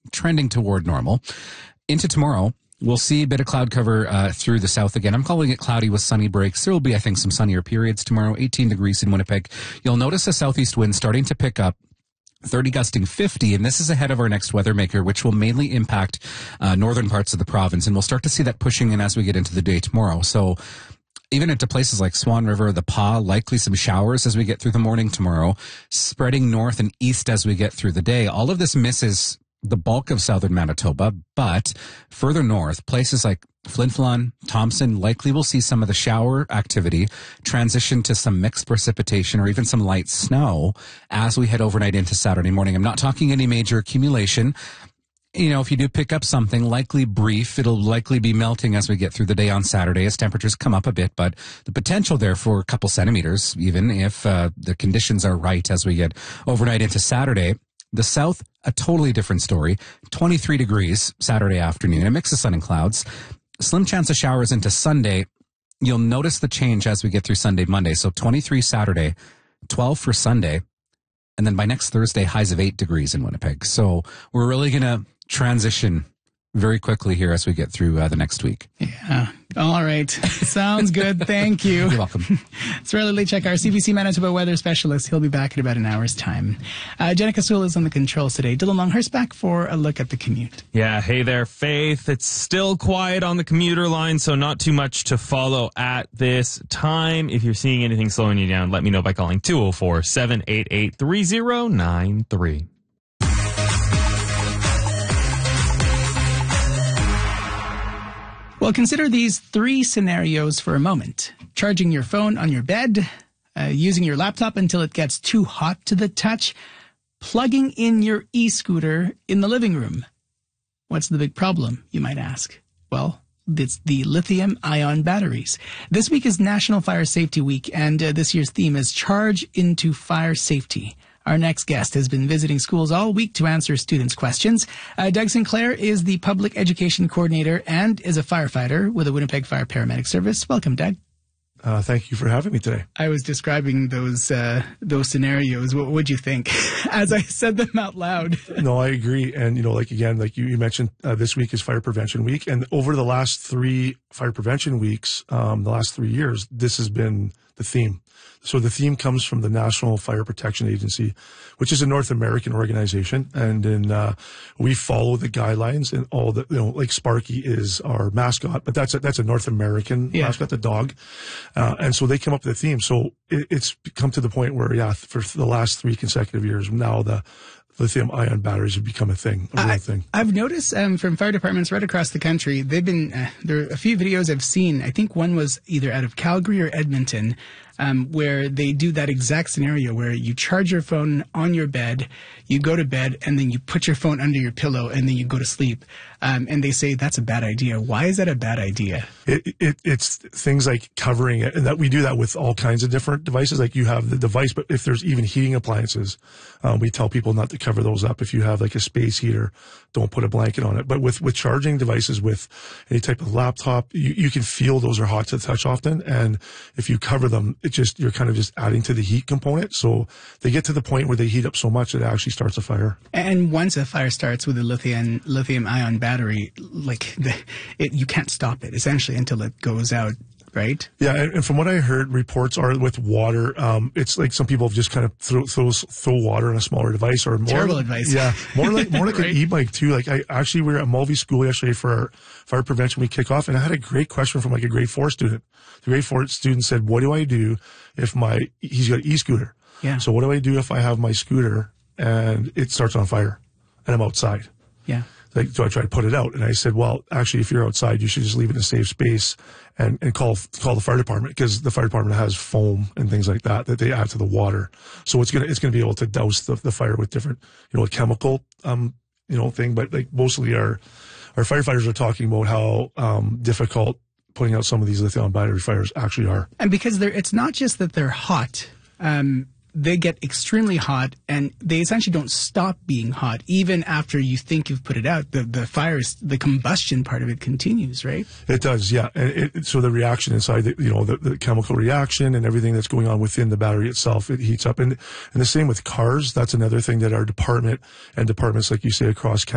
trending toward normal. Into tomorrow, we'll see a bit of cloud cover through the south again. I'm calling it cloudy with sunny breaks. There will be, I think, some sunnier periods tomorrow. 18 degrees in Winnipeg. You'll notice a southeast wind starting to pick up. 30 gusting 50, and this is ahead of our next weather maker, which will mainly impact northern parts of the province, and we'll start to see that pushing in as we get into the day tomorrow. So even into places like Swan River, the Pas, likely some showers as we get through the morning tomorrow, spreading north and east as we get through the day. All of this misses the bulk of southern Manitoba, but further north, places like Flin Flon, Thompson, likely will see some of the shower activity transition to some mixed precipitation or even some light snow as we head overnight into Saturday morning. I'm not talking any major accumulation. You know, if you do pick up something, likely brief, it'll likely be melting as we get through the day on Saturday as temperatures come up a bit, but the potential there for a couple centimeters, even if the conditions are right as we get overnight into Saturday. The south, a totally different story. 23 degrees Saturday afternoon, a mix of sun and clouds. Slim chance of showers into Sunday. You'll notice the change as we get through Sunday, Monday. So 23 Saturday, 12 for Sunday. And then by next Thursday, highs of 8 degrees in Winnipeg. So we're really going to transition very quickly here as we get through the next week. Yeah. All right. Sounds good. Thank you. You're welcome. It's Riley Lechek, our CBC Manitoba weather specialist. He'll be back in about an hour's time. Jenica Sewell is on the controls today. Dylan Longhurst back for a look at the commute. Yeah. Hey there, Faith. It's still quiet on the commuter line, so not too much to follow at this time. If you're seeing anything slowing you down, let me know by calling 204-788-3093. Well, consider these 3 scenarios for a moment. Charging your phone on your bed, using your laptop until it gets too hot to the touch, plugging in your e-scooter in the living room. What's the big problem, you might ask? Well, it's the lithium-ion batteries. This week is National Fire Safety Week, and this year's theme is Charge into Fire Safety. Our next guest has been visiting schools all week to answer students' questions. Doug Sinclair is the Public Education Coordinator and is a firefighter with the Winnipeg Fire Paramedic Service. Welcome, Doug. Thank you for having me today. I was describing those scenarios. What would you think as I said them out loud? No, I agree. And, like you mentioned, this week is Fire Prevention Week. And over the last 3 Fire Prevention Weeks, the last 3 years, this has been the theme. So the theme comes from the National Fire Protection Agency, which is a North American organization. And we follow the guidelines and all the, like Sparky is our mascot, but that's a North American mascot, the dog. And so they come up with a theme. So it's come to the point where, for the last 3 consecutive years, now the lithium-ion batteries have become a thing, a real thing. I've noticed from fire departments right across the country, they've been, there are a few videos I've seen. I think one was either out of Calgary or Edmonton, where they do that exact scenario where you charge your phone on your bed, you go to bed, and then you put your phone under your pillow, and then you go to sleep. And they say that's a bad idea. Why is that a bad idea? It's things like covering it, and that we do that with all kinds of different devices. Like you have the device, but if there's even heating appliances, we tell people not to cover those up. If you have like a space heater, don't put a blanket on it. But with charging devices, with any type of laptop, you can feel those are hot to the touch often. And if you cover them, you're kind of just adding to the heat component. So they get to the point where they heat up so much that it actually starts a fire. And once a fire starts with a lithium-ion battery, you can't stop it essentially until it goes out. Right? Yeah, and from what I heard, reports are with water. It's like some people just kind of throw water in a smaller device, or more terrible advice. Yeah, more like right. An e-bike too. Like we were at Mulvey School yesterday for our Fire Prevention Week kickoff, and I had a great question from like a grade 4 student. The grade 4 student said, "What do I do if he's got an e-scooter? Yeah. So what do I do if I have my scooter and it starts on fire and I'm outside? Yeah." Like, do I try to put it out? And I said, well, actually, if you're outside, you should just leave it in a safe space and call the fire department, because the fire department has foam and things like that they add to the water. So it's gonna be able to douse the fire with different, chemical, thing. But like mostly our firefighters are talking about how difficult putting out some of these lithium battery fires actually are. And because it's not just that they're hot. They get extremely hot, and they essentially don't stop being hot even after you think you've put it out. The fires, the combustion part of it continues, right? It does, yeah. And so the reaction inside, the chemical reaction and everything that's going on within the battery itself, it heats up. And the same with cars. That's another thing that our department and departments, like you say, across Canada,